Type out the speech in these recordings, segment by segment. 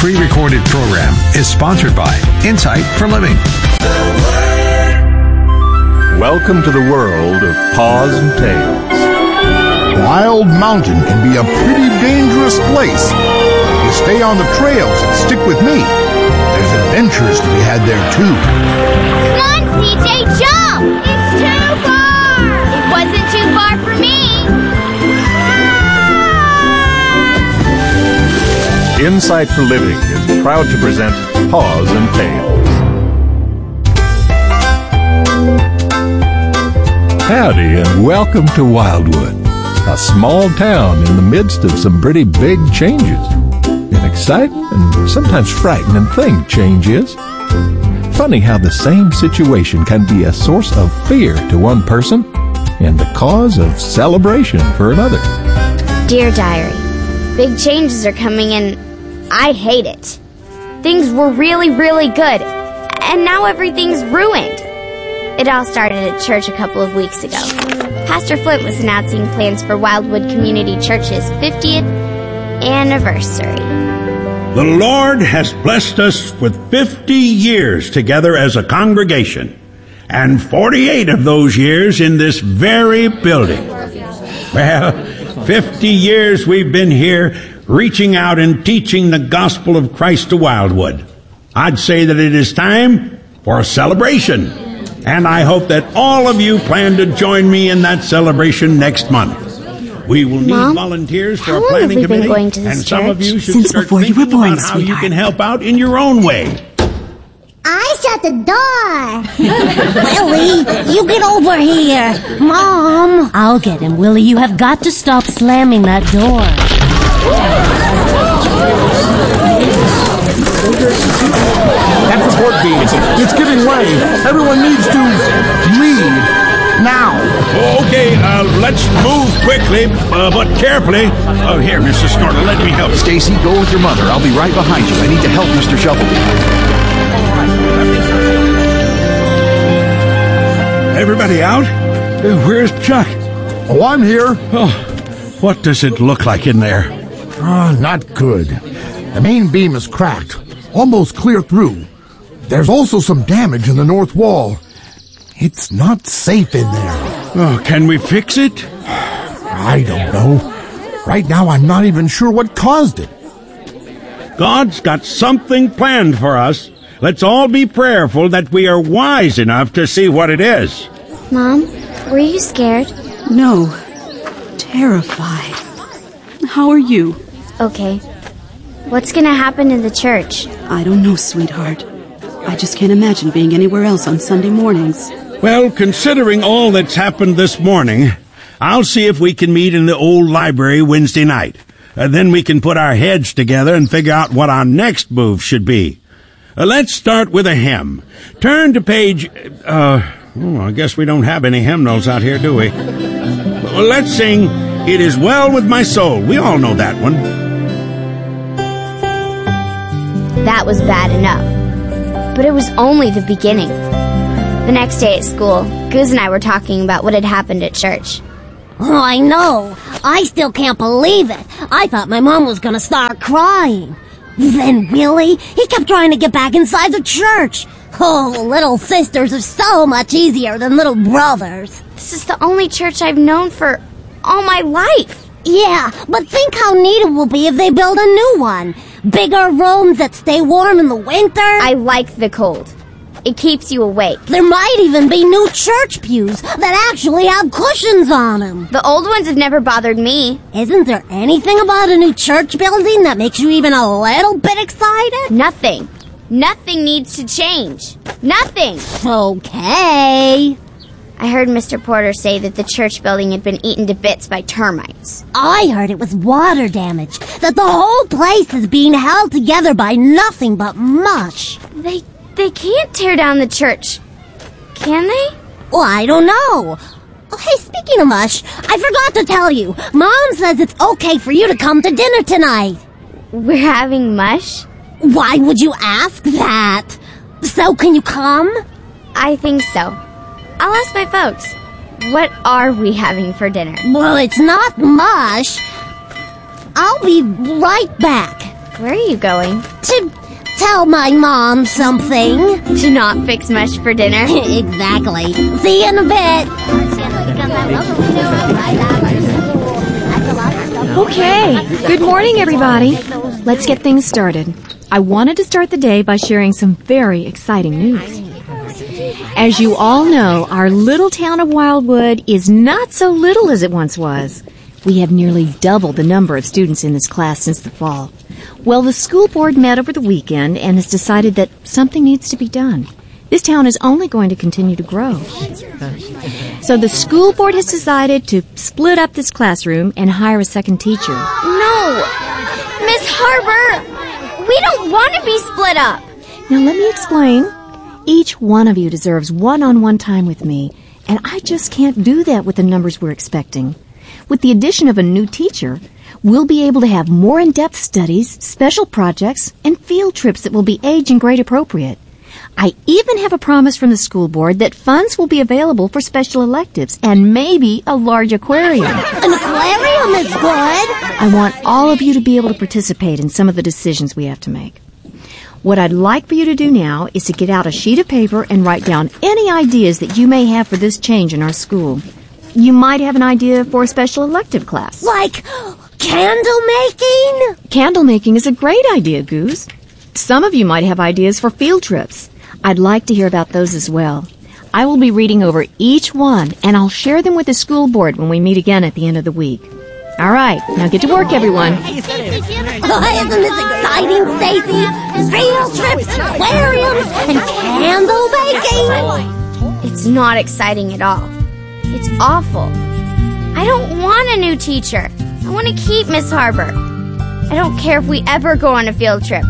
pre-recorded program is sponsored by Insight for Living. Welcome to the world of Paws and Tails. Wild Mountain can be a pretty dangerous place. If you stay on the trails and stick with me, there's adventures to be had there too. Come on, CJ, jump! It's too far! It wasn't too far for me! Insight for Living is proud to present Paws and Tails. Howdy and welcome to Wildwood, a small town in the midst of some pretty big changes. An exciting and sometimes frightening thing change is. Funny how the same situation can be a source of fear to one person and the cause of celebration for another. Dear Diary, big changes are coming and I hate it. Things were really, really good, and now everything's ruined. It all started at church a couple of weeks ago. Pastor Flint was announcing plans for Wildwood Community Church's 50th anniversary. The Lord has blessed us with 50 years together as a congregation, and 48 of those years in this very building. Well, 50 years we've been here reaching out and teaching the gospel of Christ to Wildwood. I'd say that it is time for a celebration, and I hope that all of you plan to join me in that celebration next month. We will need Mom, volunteers for how a long planning have we been committee, going to this and some of church? you should Since start before you thinking were born, about how you sweetheart. can help out in your own way. I shut the door. Willie, you get over here. Mom. I'll get him, Willie. You have got to stop slamming that door. That support beam, it's giving way. Everyone needs to leave now. Okay, let's move quickly, but carefully. Here, Mrs. Snortle, let me help. Stacy, go with your mother. I'll be right behind you. I need to help Mr. Shuffleby. Everybody out? Where's Chuck? Oh, I'm here. Oh, what does it look like in there? Not good. The main beam is cracked, almost clear through. There's also some damage in the north wall. It's not safe in there. Oh, can we fix it? I don't know. Right now, I'm not even sure what caused it. God's got something planned for us. Let's all be prayerful that we are wise enough to see what it is. Mom, were you scared? No. Terrified. How are you? Okay. What's gonna happen in the church? I don't know, sweetheart. I just can't imagine being anywhere else on Sunday mornings. Well, considering all that's happened this morning, I'll see if we can meet in the old library Wednesday night. Then we can put our heads together and figure out what our next move should be. Let's start with a hymn. Turn to page... I guess we don't have any hymnals out here, do we? Well, let's sing It Is Well With My Soul. We all know that one. That was bad enough. But it was only the beginning. The next day at school, Goose and I were talking about what had happened at church. Oh, I know. I still can't believe it. I thought my mom was gonna start crying. Then Willie, he kept trying to get back inside the church. Oh, little sisters are so much easier than little brothers. This is the only church I've known for all my life. Yeah, but think how neat it will be if they build a new one. Bigger rooms that stay warm in the winter. I like the cold. It keeps you awake. There might even be new church pews that actually have cushions on them. The old ones have never bothered me. Isn't there anything about a new church building that makes you even a little bit excited? Nothing. Nothing needs to change. Nothing. Okay. I heard Mr. Porter say that the church building had been eaten to bits by termites. I heard it was water damage, that the whole place is being held together by nothing but mush. They can't tear down the church, can they? Well, I don't know. Oh, hey, speaking of mush, I forgot to tell you. Mom says it's okay for you to come to dinner tonight. We're having mush? Why would you ask that? So can you come? I think so. I'll ask my folks. What are we having for dinner? Well, it's not mush. I'll be right back. Where are you going? To tell my mom something. To not fix mush for dinner? Exactly. See you in a bit. Okay. Good morning, everybody. Let's get things started. I wanted to start the day by sharing some very exciting news. As you all know, our little town of Wildwood is not so little as it once was. We have nearly doubled the number of students in this class since the fall. Well, the school board met over the weekend and has decided that something needs to be done. This town is only going to continue to grow. So the school board has decided to split up this classroom and hire a second teacher. No! Miss Harper! We don't want to be split up! Now let me explain. Each one of you deserves one-on-one time with me, and I just can't do that with the numbers we're expecting. With the addition of a new teacher, we'll be able to have more in-depth studies, special projects, and field trips that will be age and grade appropriate. I even have a promise from the school board that funds will be available for special electives and maybe a large aquarium. An aquarium is good. I want all of you to be able to participate in some of the decisions we have to make. What I'd like for you to do now is to get out a sheet of paper and write down any ideas that you may have for this change in our school. You might have an idea for a special elective class. Like candle making? Candle making is a great idea, Goose. Some of you might have ideas for field trips. I'd like to hear about those as well. I will be reading over each one, and I'll share them with the school board when we meet again at the end of the week. All right, now get to work, everyone. Isn't this exciting, Stacy? Field trips, aquariums, and candle baking? It's not exciting at all. It's awful. I don't want a new teacher. I want to keep Miss Harper. I don't care if we ever go on a field trip.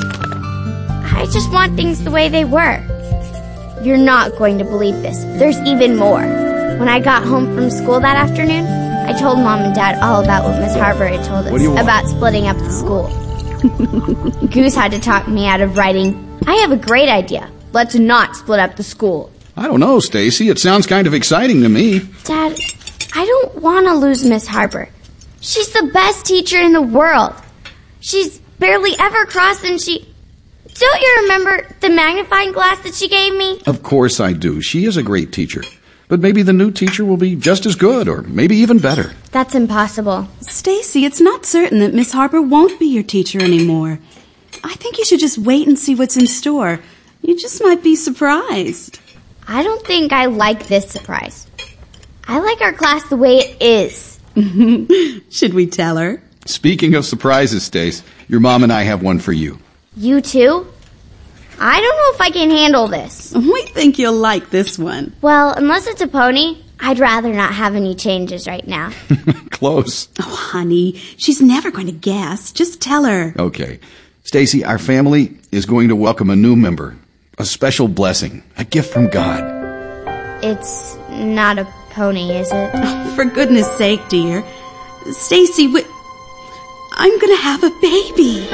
I just want things the way they were. You're not going to believe this. There's even more. When I got home from school that afternoon, I told Mom and Dad all about what Miss Harper had told us about splitting up the school. Goose had to talk me out of writing, I have a great idea. Let's not split up the school. I don't know, Stacy. It sounds kind of exciting to me. Dad, I don't want to lose Miss Harper. She's the best teacher in the world. She's barely ever cross and she... Don't you remember the magnifying glass that she gave me? Of course I do. She is a great teacher. But maybe the new teacher will be just as good, or maybe even better. That's impossible. Stacy, it's not certain that Miss Harper won't be your teacher anymore. I think you should just wait and see what's in store. You just might be surprised. I don't think I like this surprise. I like our class the way it is. Should we tell her? Speaking of surprises, Stace, your mom and I have one for you. You too? I don't know if I can handle this. We think you'll like this one. Well, unless it's a pony, I'd rather not have any changes right now. Close. Oh, honey, she's never going to guess. Just tell her. Okay. Stacy, our family is going to welcome a new member. A special blessing. A gift from God. It's not a pony, is it? Oh, for goodness sake, dear. Stacy, I'm going to have a baby.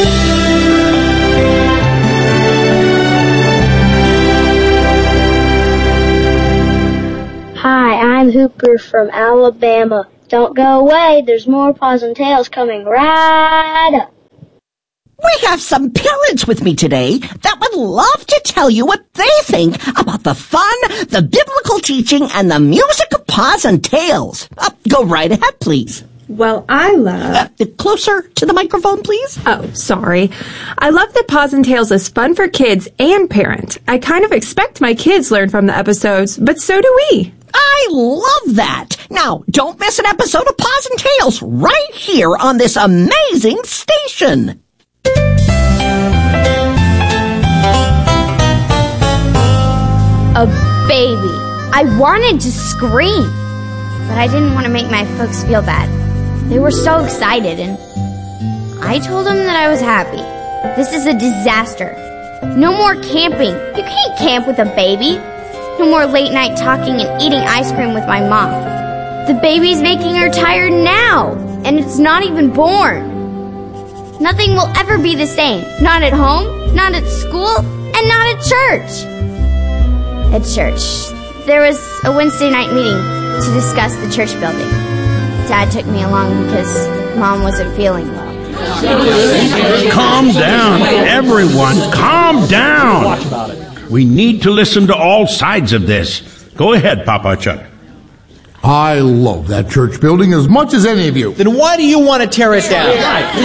Hi, I'm Hooper from Alabama. Don't go away. There's more Paws and Tails coming right up. We have some parents with me today that would love to tell you what they think about the fun, the biblical teaching, and the music of Paws and Tails. Go right ahead, please. Well, I love... Closer to the microphone, please. Oh, sorry. I love that Paws and Tails is fun for kids and parents. I kind of expect my kids learn from the episodes, but so do we. I love that. Now, don't miss an episode of Paws and Tails right here on this amazing station. A baby. I wanted to scream, but I didn't want to make my folks feel bad. They were so excited, and I told them that I was happy. This is a disaster. No more camping. You can't camp with a baby. No more late night talking and eating ice cream with my mom. The baby's making her tired now, and it's not even born. Nothing will ever be the same. Not at home, not at school, and not at church. At church, there was a Wednesday night meeting to discuss the church building. Dad took me along because Mom wasn't feeling well. Calm down, everyone. Calm down. We need to listen to all sides of this. Go ahead, Papa Chuck. I love that church building as much as any of you. Then why do you want to tear it down?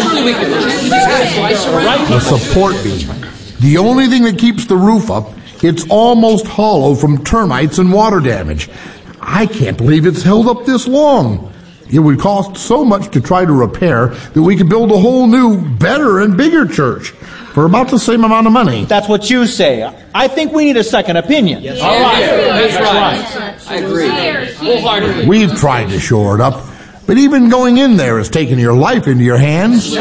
The support beam. The only thing that keeps the roof up, it's almost hollow from termites and water damage. I can't believe it's held up this long. It would cost so much to try to repair that we could build a whole new, better and bigger church for about the same amount of money. That's what you say. I think we need a second opinion. Yes. All right. That's right. I agree. Wholeheartedly. We've tried to shore it up, but even going in there is taking your life into your hands.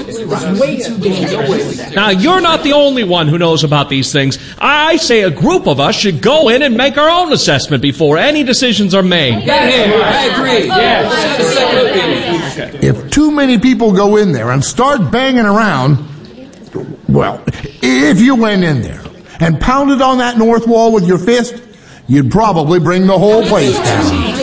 Now, you're not the only one who knows about these things. I say a group of us should go in and make our own assessment before any decisions are made. I agree. Yes. If too many people go in there and start banging around, well, if you went in there and pounded on that north wall with your fist, you'd probably bring the whole place down.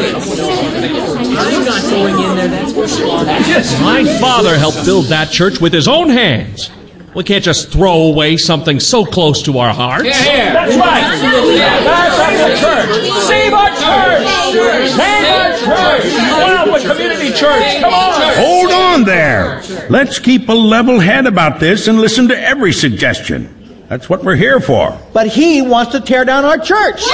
My father helped build that church with his own hands. We can't just throw away something so close to our hearts. Yeah. That's right. That's the church. Save our church. Save our church. Wildwood Community Church. Come on. Hold on there. Let's keep a level head about this and listen to every suggestion. That's what we're here for. But he wants to tear down our church.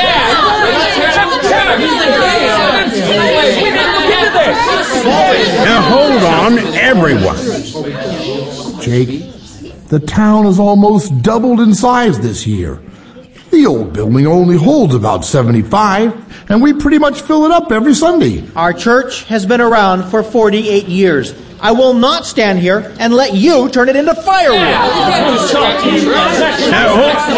Now hold on, everyone. Jake, the town has almost doubled in size this year. The old building only holds about 75, and we pretty much fill it up every Sunday. Our church has been around for 48 years. I will not stand here and let you turn it into firewood. Now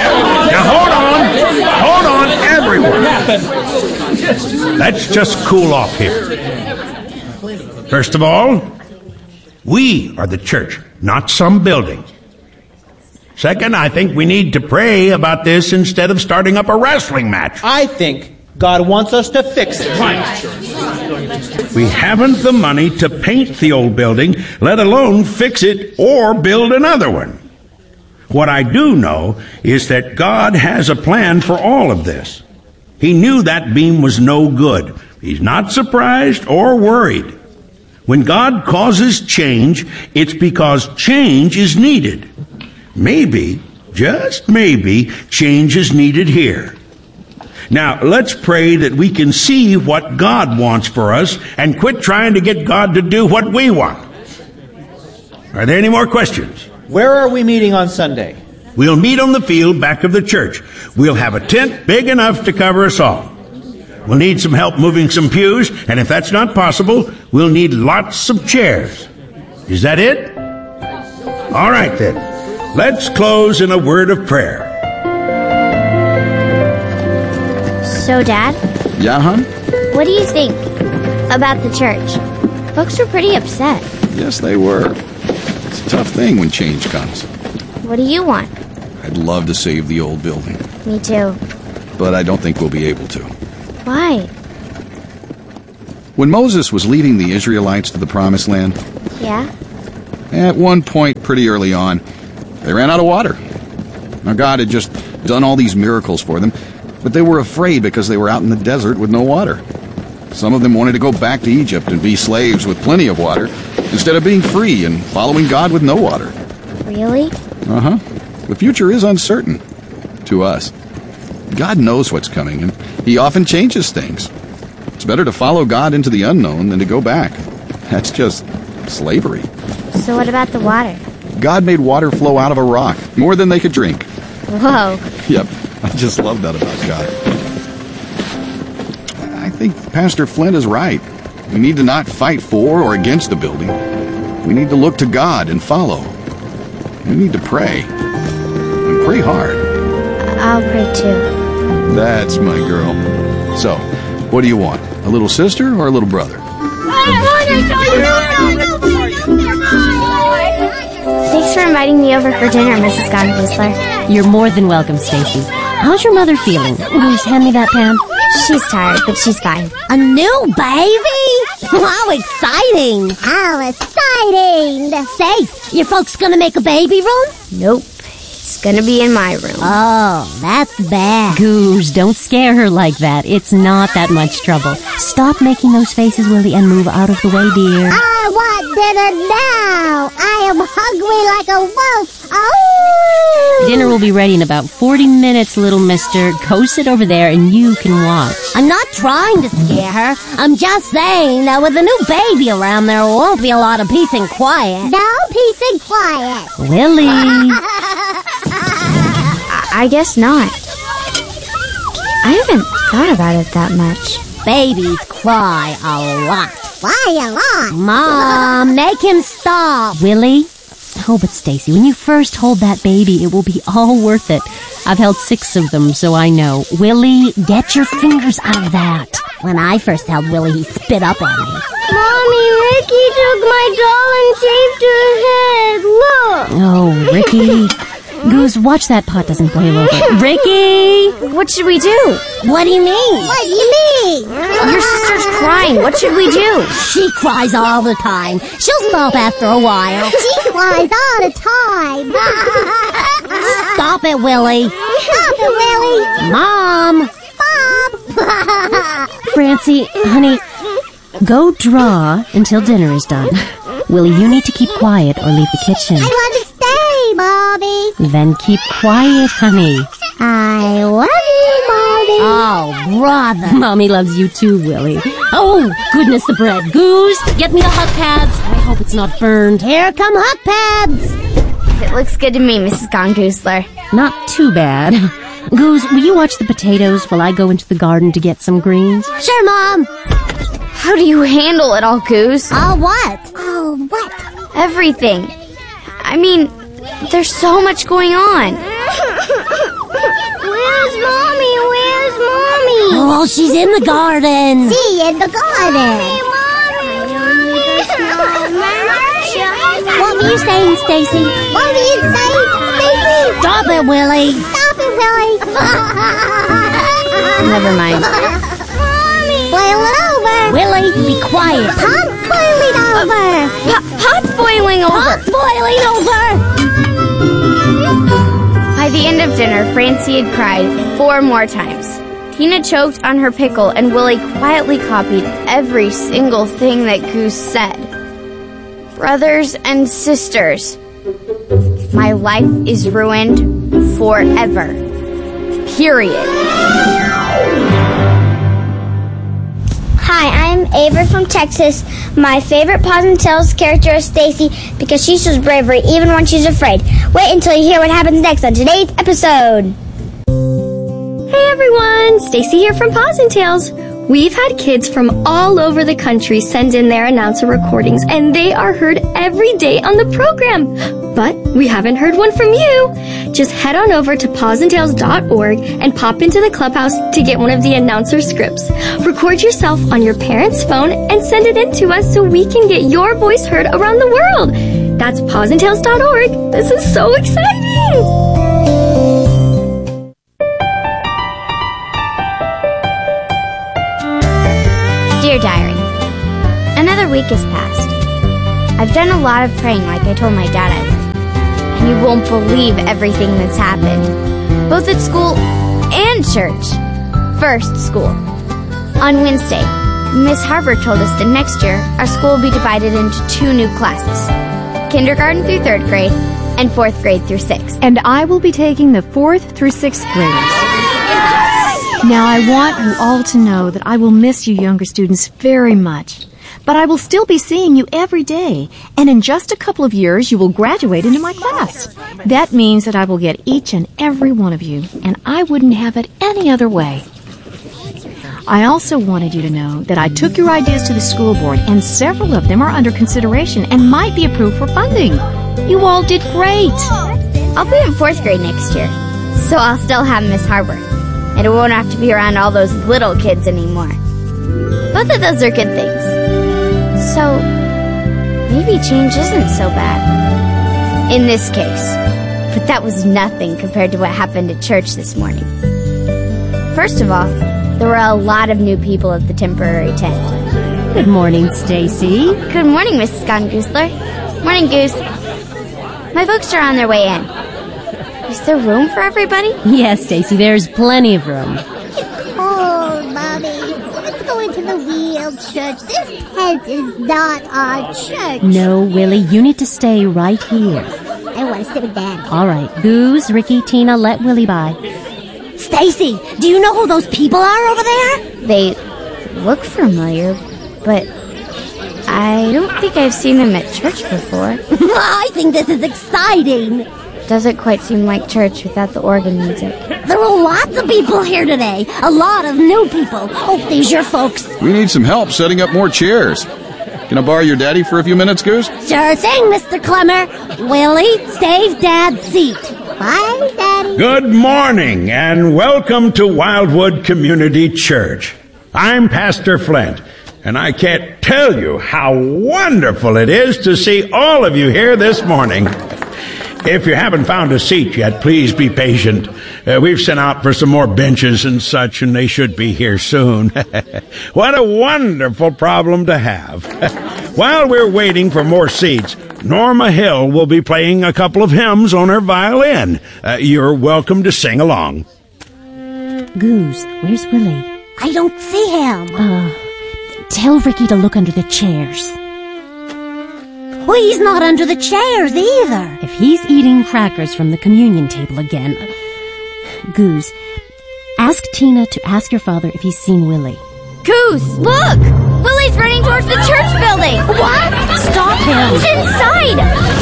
hold on, everyone. Let's just cool off here. First of all, we are the church, not some building. Second, I think we need to pray about this instead of starting up a wrestling match. I think God wants us to fix it. We haven't the money to paint the old building, let alone fix it or build another one. What I do know is that God has a plan for all of this. He knew that beam was no good. He's not surprised or worried. When God causes change, it's because change is needed. Maybe, just maybe, change is needed here. Now, let's pray that we can see what God wants for us and quit trying to get God to do what we want. Are there any more questions? Where are we meeting on Sunday? We'll meet on the field back of the church. We'll have a tent big enough to cover us all. We'll need some help moving some pews, and if that's not possible, we'll need lots of chairs. Is that it? All right, then. Let's close in a word of prayer. So, Dad? Yeah, hon? What do you think about the church? Folks were pretty upset. Yes, they were. It's a tough thing when change comes. What do you want? I'd love to save the old building. Me too. But I don't think we'll be able to. Why? When Moses was leading the Israelites to the Promised Land, Yeah? at one point pretty early on, they ran out of water. Now, God had just done all these miracles for them, but they were afraid because they were out in the desert with no water. Some of them wanted to go back to Egypt and be slaves with plenty of water, instead of being free and following God with no water. Really? Uh-huh. The future is uncertain to us. God knows what's coming, and He often changes things. It's better to follow God into the unknown than to go back. That's just slavery. So what about the water? God made water flow out of a rock, more than they could drink. Whoa. Yep, I just love that about God. I think Pastor Flint is right. We need to not fight for or against the building. We need to look to God and follow. We need to pray. And pray hard. I'll pray too. That's my girl. So, what do you want? A little sister or a little brother? Thanks for inviting me over for dinner, Mrs. Godwissler. You're more than welcome, Stacy. How's your mother feeling? Will you hand me that pan? She's tired, but she's fine. A new baby? How exciting! How exciting! Stace, your folks gonna make a baby room? Nope. It's gonna be in my room. Oh, that's bad. Goose, don't scare her like that. It's not that much trouble. Stop making those faces, Willie, and move out of the way, dear. I want dinner now. I am hungry like a wolf. Oh! Dinner will be ready in about 40 minutes, little mister. Go sit over there and you can watch. I'm not trying to scare her. I'm just saying that with a new baby around, there won't be a lot of peace and quiet. No peace and quiet. Willie. I guess not. I haven't thought about it that much. Babies cry a lot. Why a lot? Mom, make him stop. Willie? Oh, but Stacy, when you first hold that baby, it will be all worth it. I've held 6 of them, so I know. Willie, get your fingers out of that. When I first held Willie, he spit up at me. Mommy, Ricky took my doll and shaved her head. Look. Oh, Ricky. Goose, watch that pot doesn't boil over. Ricky! What should we do? What do you mean? What do you mean? Your sister's crying. What should we do? She cries all the time. She'll stop after a while. She cries all the time. Stop it, Willie. Stop it, Willie. Mom. Bob. Francie, honey, go draw until dinner is done. Willie, you need to keep quiet or leave the kitchen. I want to stay, Bobby. Then keep quiet, honey. I love you, Bobby. Oh, brother. Mommy loves you too, Willie. Oh, goodness, the bread. Goose, get me the hot pads. I hope it's not burned. Here come hot pads. It looks good to me, Mrs. Gongoosler. Not too bad. Goose, will you watch the potatoes while I go into the garden to get some greens? Sure, Mom. How do you handle it all, Goose? All what? Oh, what? Everything. I mean, there's so much going on. Where's Mommy? Where's Mommy? Oh, she's in the garden. See, in the garden. What were you saying, Stacy? What were you saying, Stacy? Stop it, Willie. Stop it, Willie. Never mind. Boil it over. Willie, be quiet. Pot boiling over. Pot boiling over. Pot boiling over. By the end of dinner, Francie had cried 4 more times. Tina choked on her pickle, and Willie quietly copied every single thing that Goose said. Brothers and sisters, my life is ruined forever. Period. Hi, I'm Avery from Texas. My favorite Paws and Tails character is Stacy because she shows bravery even when she's afraid. Wait until you hear what happens next on today's episode. Hey everyone, Stacy here from Paws and Tails. We've had kids from all over the country send in their announcer recordings, and they are heard every day on the program. But we haven't heard one from you. Just head on over to pawsandtails.org and pop into the clubhouse to get one of the announcer scripts. Record yourself on your parent's phone and send it in to us so we can get your voice heard around the world. That's pawsandtails.org. This is so exciting! Dear Diary, another week has passed. I've done a lot of praying like I told my dad I would. And you won't believe everything that's happened, both at school and church. First, school. On Wednesday, Miss Harper told us that next year our school will be divided into 2 new classes, kindergarten through 3rd grade and 4th grade through 6th. And I will be taking the 4th through 6th graders. Now, I want you all to know that I will miss you younger students very much. But I will still be seeing you every day. And in just a couple of years, you will graduate into my class. That means that I will get each and every one of you. And I wouldn't have it any other way. I also wanted you to know that I took your ideas to the school board, and several of them are under consideration and might be approved for funding. You all did great. I'll be in 4th grade next year, so I'll still have Miss Harper. And I won't have to be around all those little kids anymore. Both of those are good things. So, maybe change isn't so bad. In this case. But that was nothing compared to what happened at church this morning. First of all, There were a lot of new people at the temporary tent. Good morning, Stacy. Good morning, Mrs. Gongoosler. Morning, Goose. My folks are on their way in. Is there room for everybody? Yes, Stacy, there's plenty of room. Oh, Mommy, let's go into the real church. This tent is not our church. No, Willie, you need to stay right here. I want to sit with Daddy. All right, Goose, Ricky, Tina, let Willie by. Stacy, do you know who those people are over there? They look familiar, but I don't think I've seen them at church before. I think this is exciting. Doesn't quite seem like church without the organ music. There are lots of people here today. A lot of new people. Oh, these your folks. We need some help setting up more chairs. Can I borrow your daddy for a few minutes, Goose? Sure thing, Mr. Clemmer. Willie, save Dad's seat. Bye, Daddy. Good morning and welcome to Wildwood Community Church. I'm Pastor Flint, and I can't tell you how wonderful it is to see all of you here this morning. If you haven't found a seat yet, please be patient. We've sent out for some more benches and such, and they should be here soon. What a wonderful problem to have. While we're waiting for more seats, Norma Hill will be playing a couple of hymns on her violin. You're welcome to sing along. Goose, where's Willie? I don't see him. Tell Ricky to look under the chairs. Well, he's not under the chairs either. If he's eating crackers from the communion table again... Goose, ask Tina to ask your father if he's seen Willie. Goose, look! Willie's running towards the church building! What? Stop him! He's inside!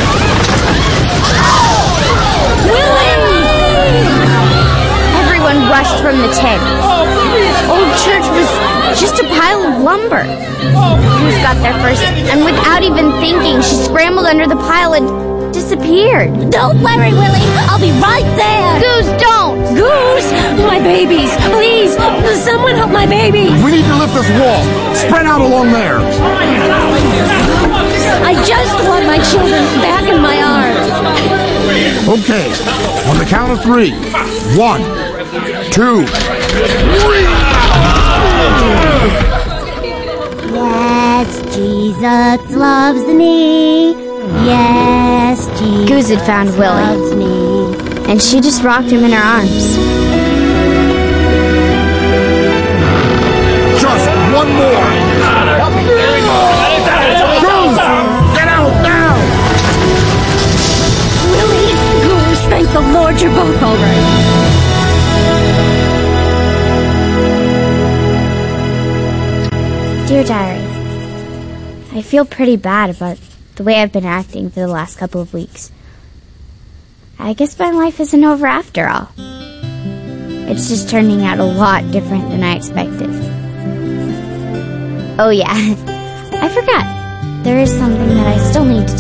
Willie! Everyone rushed from the tent. Old church was just a pile of lumber. Goose got there first, and without even thinking, she scrambled under the pile and disappeared. Don't worry, Willie. I'll be right there. Goose, don't! Goose! My babies! Please! Someone help my babies! We need to lift this wall. Spread out along there. I just want my children back in my arms. Okay, on the count of 3. 1, 2, 3. Yes, Jesus loves me. Yes, Jesus Goose had found loves Willie, me. and she just rocked him in her arms. Just one more. Goose, get out now. Willie, Goose, thank the Lord you're both all right. Dear Diary, I feel pretty bad about the way I've been acting for the last couple of weeks. I guess my life isn't over after all. It's just turning out a lot different than I expected. Oh yeah, I forgot. There is something that I still need to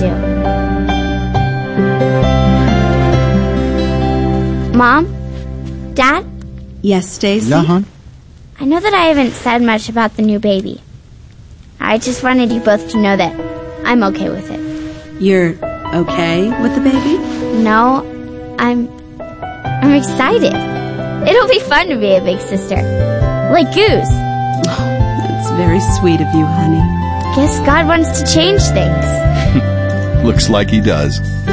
do. Mom? Dad? Yes, Stacy? Yeah, hon? I know that I haven't said much about the new baby. I just wanted you both to know that I'm okay with it. You're okay with the baby? No, I'm excited. It'll be fun to be a big sister. Like Goose. That's very sweet of you, honey. Guess God wants to change things. Looks like he does.